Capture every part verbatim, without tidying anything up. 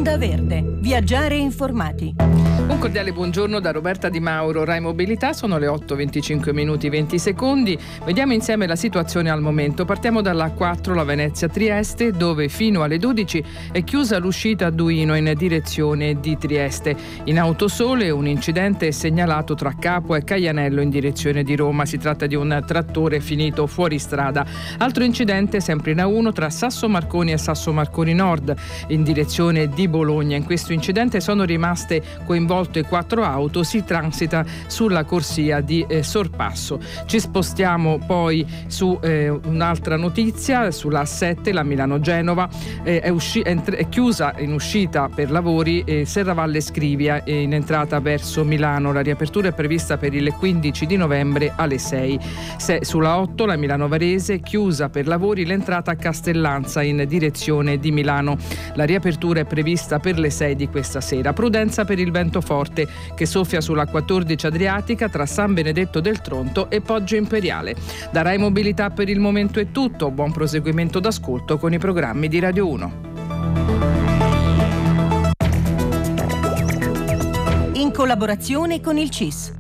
Onda Verde. Viaggiare informati. Un cordiale buongiorno da Roberta Di Mauro, Rai Mobilità. Sono le otto e venticinque minuti venti secondi. Vediamo insieme la situazione al momento. Partiamo dalla A quattro, la Venezia-Trieste, dove fino alle dodici è chiusa l'uscita a Duino in direzione di Trieste. In Autosole un incidente è segnalato tra Capua e Caianello in direzione di Roma. Si tratta di un trattore finito fuori strada. Altro incidente sempre in A uno tra Sasso Marconi e Sasso Marconi Nord in direzione di Bologna. In questo incidente sono rimaste coinvolte quattro auto. Si transita sulla corsia di eh, Sorpasso. Ci spostiamo poi su eh, un'altra notizia, sulla A sette, la Milano-Genova, eh, è, usci- è, entr- è chiusa in uscita per lavori eh, Serravalle Scrivia eh, in entrata verso Milano. La riapertura è prevista per il quindici di novembre alle sei. Se, sulla otto, la Milano-Varese, chiusa per lavori l'entrata a Castellanza in direzione di Milano. La riapertura è prevista per le sei di questa sera. Prudenza per il vento forte che soffia sulla quattordici Adriatica tra San Benedetto del Tronto e Poggio Imperiale. Da Rai Mobilità per il momento è tutto. Buon proseguimento d'ascolto con i programmi di Radio uno. In collaborazione con il C I S.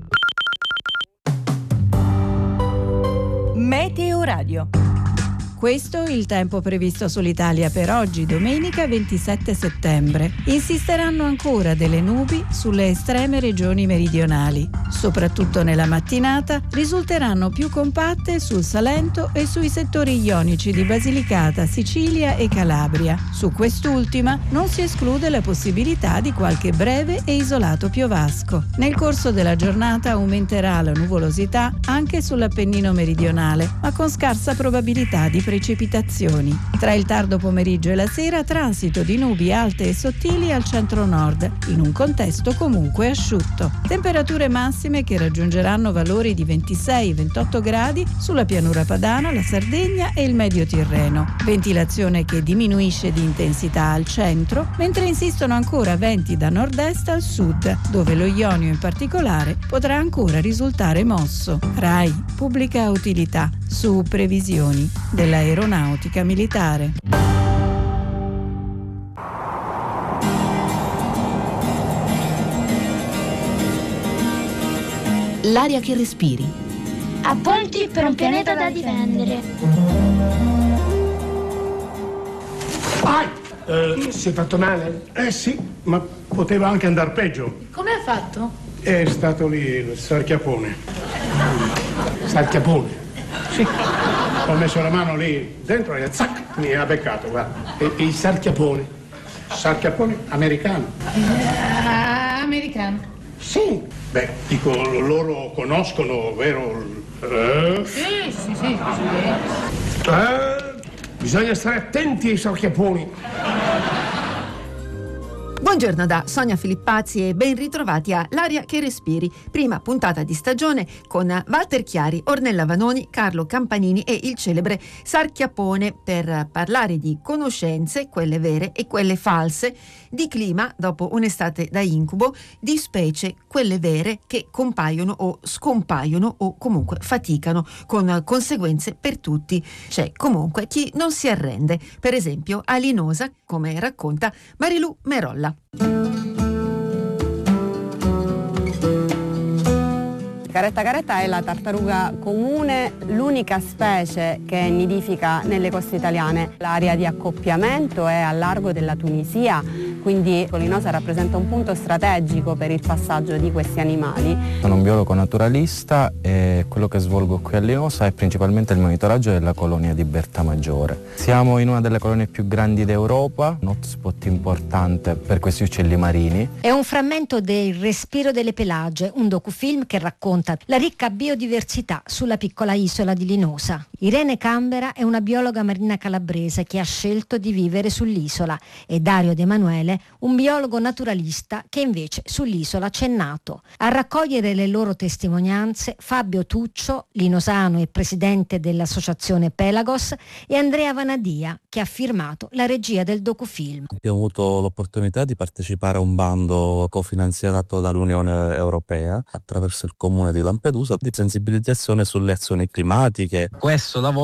Meteo Radio. Questo è il tempo previsto sull'Italia per oggi, domenica ventisette settembre. Insisteranno ancora delle nubi sulle estreme regioni meridionali. Soprattutto nella mattinata risulteranno più compatte sul Salento e sui settori ionici di Basilicata, Sicilia e Calabria. Su quest'ultima non si esclude la possibilità di qualche breve e isolato piovasco. Nel corso della giornata aumenterà la nuvolosità anche sull'Appennino meridionale, ma con scarsa probabilità di precipitazioni. Tra il tardo pomeriggio e la sera transito di nubi alte e sottili al centro-nord, in un contesto comunque asciutto. Temperature massime che raggiungeranno valori di ventisei ventotto gradi sulla pianura padana, la Sardegna e il Medio Tirreno. Ventilazione che diminuisce di intensità al centro, mentre insistono ancora venti da nord-est al sud, dove lo Ionio in particolare potrà ancora risultare mosso. Rai, pubblica utilità, su previsioni dell'aeronautica militare. L'aria che respiri. Appunti per un pianeta da difendere. Vai! Eh, si è fatto male? Eh sì, ma poteva anche andare peggio. Come ha fatto? È stato lì il sarchiapone. Sarchiapone? Sì. Ho messo la mano lì dentro e zac, mi ha beccato, guarda. E, il sarchiapone. Sarchiapone americano. Uh, americano? Sì. Beh, dico, loro conoscono, vero? Eh? Sì, sì, sì. sì. Eh, bisogna stare attenti ai sarchiaponi. Buongiorno da Sonia Filippazzi e ben ritrovati a L'aria che respiri, prima puntata di stagione con Walter Chiari, Ornella Vanoni, Carlo Campanini e il celebre Sarchiapone per parlare di conoscenze, quelle vere e quelle false, di clima dopo un'estate da incubo, di specie, quelle vere che compaiono o scompaiono o comunque faticano con conseguenze per tutti. C'è comunque chi non si arrende, per esempio a Linosa, come racconta Marilu Merolla. Caretta caretta è la tartaruga comune, l'unica specie che nidifica nelle coste italiane. L'area di accoppiamento è a largo della Tunisia, quindi Linosa rappresenta un punto strategico per il passaggio di questi animali. Sono un biologo naturalista e quello che svolgo qui a Linosa è principalmente il monitoraggio della colonia di Bertamaggiore. Siamo in una delle colonie più grandi d'Europa, un hotspot importante per questi uccelli marini. È un frammento del Respiro delle Pelagie, un docufilm che racconta la ricca biodiversità sulla piccola isola di Linosa. Irene Cambera è una biologa marina calabrese che ha scelto di vivere sull'isola e Dario De Emanuele, un biologo naturalista che invece sull'isola c'è nato. A raccogliere le loro testimonianze Fabio Tuccio, linosano e presidente dell'associazione Pelagos, e Andrea Vanadia, che ha firmato la regia del docufilm. Abbiamo avuto l'opportunità di partecipare a un bando cofinanziato dall'Unione Europea attraverso il comune di Lampedusa di sensibilizzazione sulle azioni climatiche. Questo lavoro